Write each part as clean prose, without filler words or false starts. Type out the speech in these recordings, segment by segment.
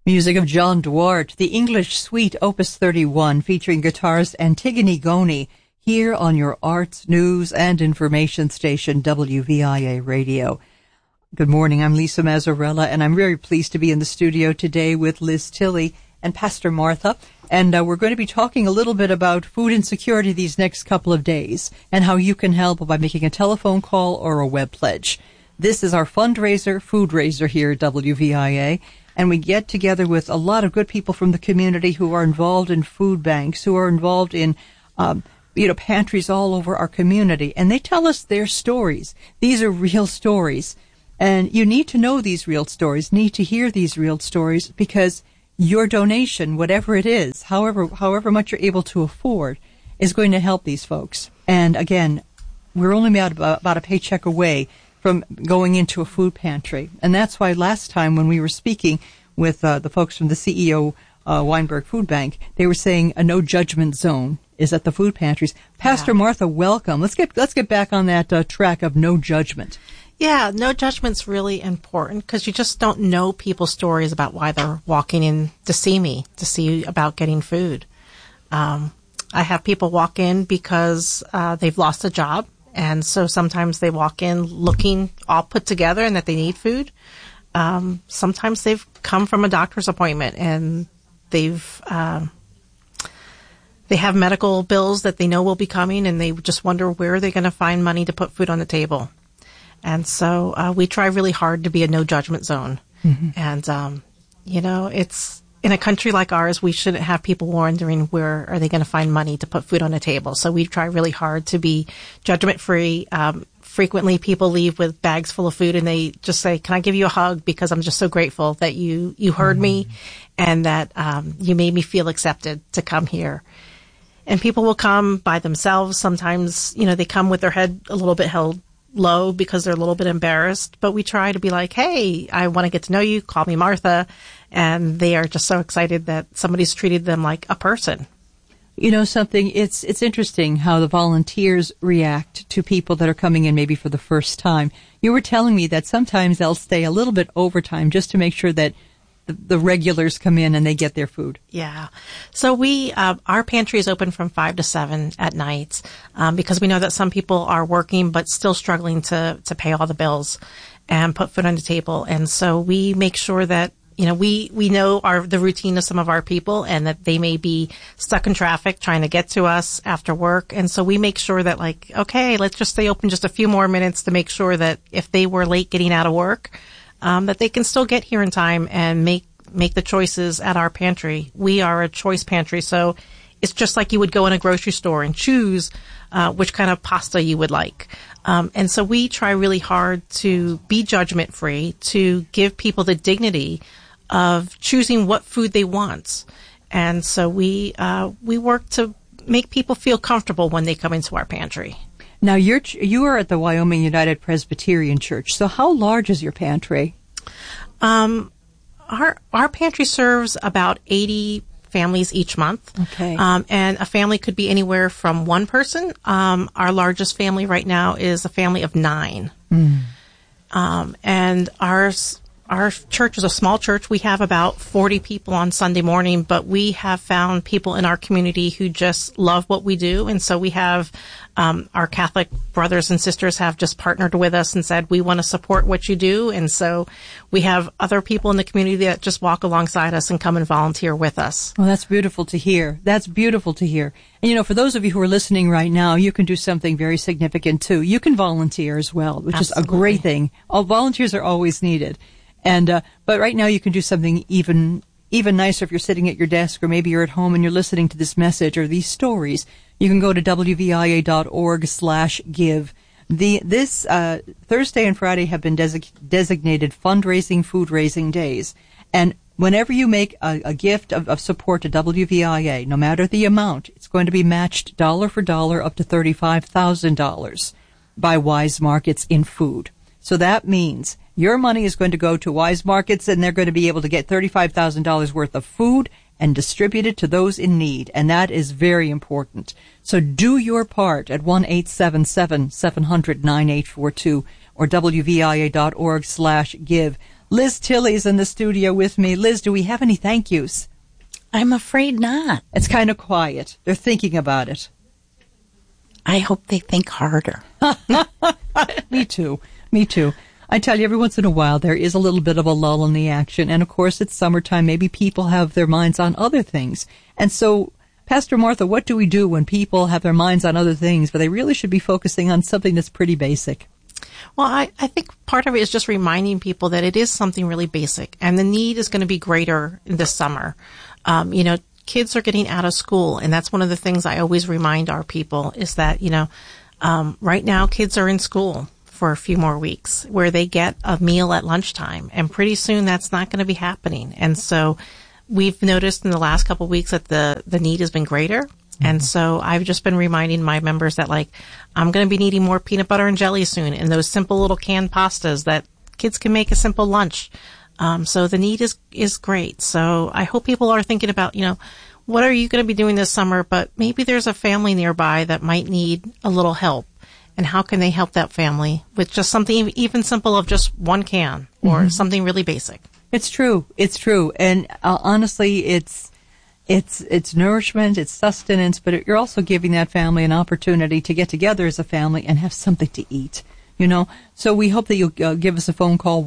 Music of John Duarte, the English Suite Opus 31, featuring guitarist Antigone Goni, here on your arts, news, and information station, WVIA Radio. Good morning, I'm Lisa Mazzarella, and I'm very pleased to be in the studio today with Liz Tilley and Pastor Martha, and we're going to be talking a little bit about food insecurity these next couple of days, and how you can help by making a telephone call or a web pledge. This is our fundraiser, food raiser here at WVIA, and we get together with a lot of good people from the community who are involved in food banks, who are involved in, pantries all over our community. And they tell us their stories. These are real stories. And you need to know these real stories, need to hear these real stories, because your donation, whatever it is, however much you're able to afford, is going to help these folks. And again, we're only about a paycheck away from going into a food pantry. And that's why last time when we were speaking with the folks from the CEO Weinberg Food Bank, they were saying a no judgment zone is at the food pantries. Pastor Martha, welcome. Let's get back on that track of no judgment. Yeah, no judgment's really important because you just don't know people's stories about why they're walking in to see about getting food. I have people walk in because they've lost a job. And so sometimes they walk in looking all put together and that they need food. Sometimes they've come from a doctor's appointment and they have medical bills that they know will be coming, and they just wonder where they're going to find money to put food on the table. And so we try really hard to be a no judgment zone. Mm-hmm. And, it's in a country like ours, we shouldn't have people wondering where are they going to find money to put food on the table. So we try really hard to be judgment free. Frequently people leave with bags full of food and they just say, can I give you a hug? Because I'm just so grateful that you heard me and that you made me feel accepted to come here. And people will come by themselves. Sometimes, they come with their head a little bit held low because they're a little bit embarrassed. But we try to be like, hey, I want to get to know you. Call me Martha. And they are just so excited that somebody's treated them like a person. You know something, it's interesting how the volunteers react to people that are coming in maybe for the first time. You were telling me that sometimes they'll stay a little bit overtime just to make sure that the regulars come in and they get their food. Yeah. So our pantry is open from 5 to 7 at night, because we know that some people are working but still struggling to pay all the bills and put food on the table. And so we make sure that we know the routine of some of our people and that they may be stuck in traffic trying to get to us after work. And so we make sure that okay, let's just stay open just a few more minutes to make sure that if they were late getting out of work, that they can still get here in time and make the choices at our pantry. We are a choice pantry. So it's just like you would go in a grocery store and choose, which kind of pasta you would like. And so we try really hard to be judgment free, to give people the dignity of choosing what food they want. And so we work to make people feel comfortable when they come into our pantry. Now, you are at the Wyoming United Presbyterian Church. So how large is your pantry? Our pantry serves about 80 families each month. Okay. And a family could be anywhere from one person. Our largest family right now is a family of 9. Mm. And our church is a small church. We have about 40 people on Sunday morning, but we have found people in our community who just love what we do. And so we have our Catholic brothers and sisters have just partnered with us and said, we want to support what you do. And so we have other people in the community that just walk alongside us and come and volunteer with us. Well, that's beautiful to hear. That's beautiful to hear. And, for those of you who are listening right now, you can do something very significant, too. You can volunteer as well, which Absolutely. Is a great thing. All volunteers are always needed. And but right now you can do something even nicer if you're sitting at your desk or maybe you're at home and you're listening to this message or these stories. You can go to WVIA.org/give. This Thursday and Friday have been designated fundraising, food raising days. And whenever you make a gift of support to WVIA, no matter the amount, it's going to be matched dollar for dollar up to $35,000 by Wise Markets in food. So that means your money is going to go to Wise Markets, and they're going to be able to get $35,000 worth of food and distribute it to those in need. And that is very important. So do your part at 1-877-700-9842 or WVIA.org/give. Liz Tilley's in the studio with me. Liz, do we have any thank yous? I'm afraid not. It's kind of quiet. They're thinking about it. I hope they think harder. Me too. I tell you, every once in a while, there is a little bit of a lull in the action. And, of course, it's summertime. Maybe people have their minds on other things. And so, Pastor Martha, what do we do when people have their minds on other things, but they really should be focusing on something that's pretty basic? Well, I think part of it is just reminding people that it is something really basic, and the need is going to be greater this summer. Kids are getting out of school, and that's one of the things I always remind our people is that, right now kids are in school for a few more weeks where they get a meal at lunchtime, and pretty soon that's not going to be happening. And so we've noticed in the last couple of weeks that the need has been greater. Mm-hmm. And so I've just been reminding my members that, I'm going to be needing more peanut butter and jelly soon, and those simple little canned pastas that kids can make a simple lunch. So the need is great. So I hope people are thinking about, what are you going to be doing this summer? But maybe there's a family nearby that might need a little help. And how can they help that family with just something even simple of just one can or something really basic? It's true. And honestly, it's nourishment, it's sustenance, but you're also giving that family an opportunity to get together as a family and have something to eat. So we hope that you'll give us a phone call,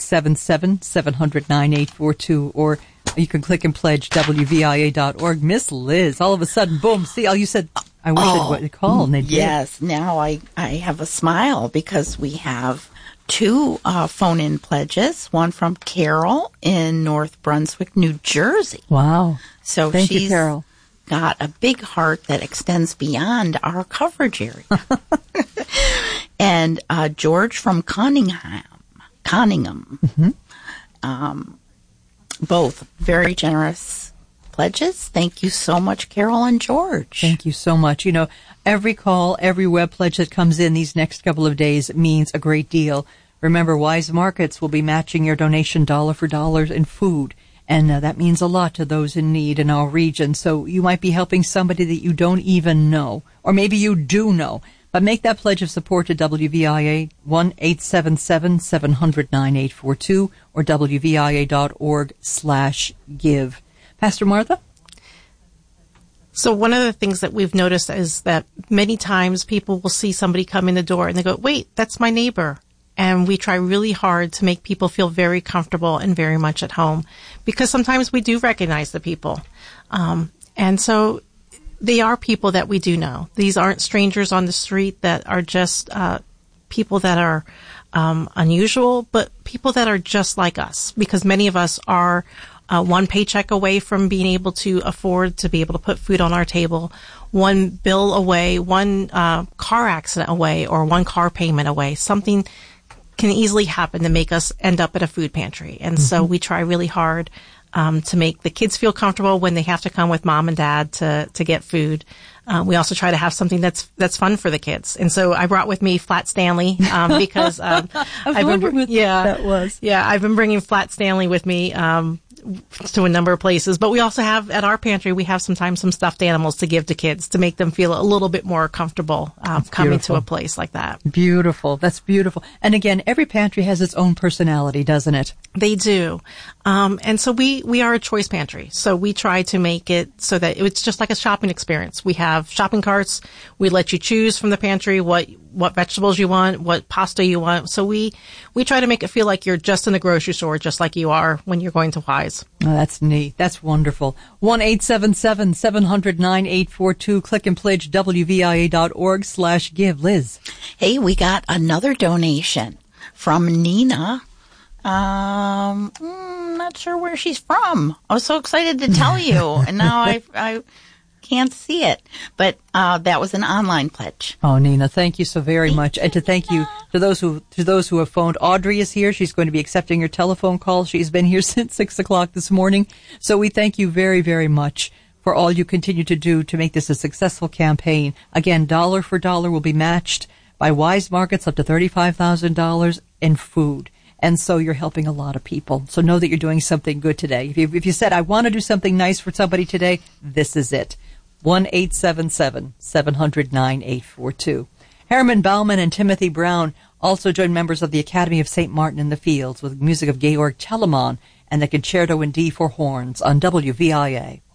1-877-700-9842, or you can click and pledge WVIA.org. Miss Liz, all of a sudden, boom, see, you said, I wish they'd what you call, and they did. Yes, now I have a smile because we have two phone-in pledges, one from Carol in North Brunswick, New Jersey. Wow. So Thank she's you, Carol. Got a big heart that extends beyond our coverage area. And George from Conningham. Both very generous pledges. Thank you so much, Carol and George. Thank you so much. Every call, every web pledge that comes in these next couple of days means a great deal. Remember, Wise Markets will be matching your donation dollar for dollar in food. And that means a lot to those in need in our region. So you might be helping somebody that you don't even know. Or maybe you do know. But make that pledge of support to WVIA, 1-877-700-9842 or WVIA.org/give. Pastor Martha? So one of the things that we've noticed is that many times people will see somebody come in the door and they go, wait, that's my neighbor. And we try really hard to make people feel very comfortable and very much at home because sometimes we do recognize the people. And so they are people that we do know. These aren't strangers on the street that are just people that are unusual, but people that are just like us because many of us are one paycheck away from being able to afford to be able to put food on our table, one bill away, one car accident away, or one car payment away. Something can easily happen to make us end up at a food pantry. And so we try really hard to make the kids feel comfortable when they have to come with mom and dad to get food. We also try to have something that's fun for the kids. And so I brought with me Flat Stanley because I was wondering what that was. Yeah, I've been bringing Flat Stanley with me to a number of places, but we also have at our pantry, we have sometimes some stuffed animals to give to kids to make them feel a little bit more comfortable coming to a place like that. Beautiful. That's beautiful. And again, every pantry has its own personality, doesn't it? They do. And so we are a choice pantry. So we try to make it so that it's just like a shopping experience. We have shopping carts. We let you choose from the pantry what vegetables you want, what pasta you want. So we try to make it feel like you're just in the grocery store, just like you are when you're going to Wise. Oh, that's neat. That's wonderful. 1-877-700-9842. Click and pledge WVIA.org/give. Liz. Hey, we got another donation from Nina. Not sure where she's from. I was so excited to tell you, and now I can't see it. But that was an online pledge. Oh, Nina, thank you so very much, and to thank you to those who have phoned. Audrey is here. She's going to be accepting your telephone call. She's been here since 6:00 this morning. So we thank you very, very much for all you continue to do to make this a successful campaign. Again, dollar for dollar will be matched by Wise Markets up to $35,000 in food. And so you're helping a lot of people. So know that you're doing something good today. If you said, I want to do something nice for somebody today, this is it. 1-877-700-9842. Harriman Bauman and Timothy Brown Also join members of the Academy of St. Martin in the Fields with music of Georg Telemann and the Concerto in D for Horns on WVIA.